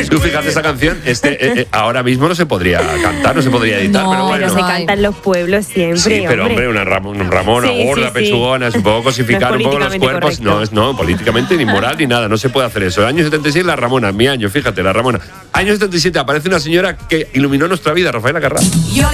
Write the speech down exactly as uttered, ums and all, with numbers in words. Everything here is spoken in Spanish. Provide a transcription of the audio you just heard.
Es que fíjate, esa canción este, eh, eh, ahora mismo no se podría cantar, no se podría editar, No, pero bueno. Pero se canta en los pueblos siempre, Sí, pero hombre, hombre. una Ramona, Ramona Sí, gorda, sí, sí. pechugona, es un poco cosificar No es un poco los políticamente cuerpos. correcto. No, es no, políticamente ni moral ni nada, no se puede hacer eso. El año setenta y seis, la Ramona, mi año, fíjate, la Ramona. Año setenta y siete aparece una señora que iluminó nuestra vida, Rafaela Carrà. Yo